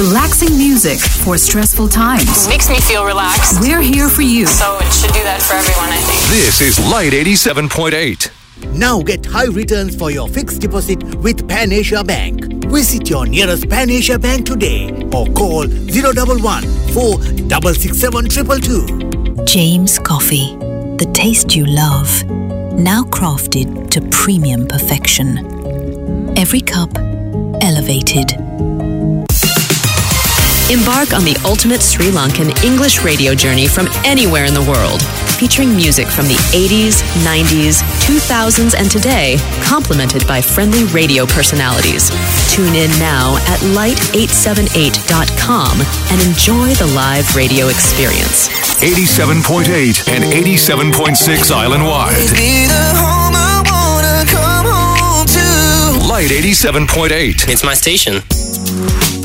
Relaxing music for stressful times. Makes me feel relaxed. We're here for you. So it should do that for everyone, I think. This is Light 87.8. Now get high returns for your fixed deposit with Pan Asia Bank. Visit your nearest Pan Asia Bank today or call 011 4667 222. James Coffee, the taste you love, now crafted to premium perfection. Every cup elevated. Embark on the ultimate Sri Lankan English radio journey from anywhere in the world, featuring music from the 80s, 90s, 2000s, and today, complemented by friendly radio personalities. Tune in now at light878.com and enjoy the live radio experience. 87.8 and 87.6 island-wide. Light 87.8. It's my station.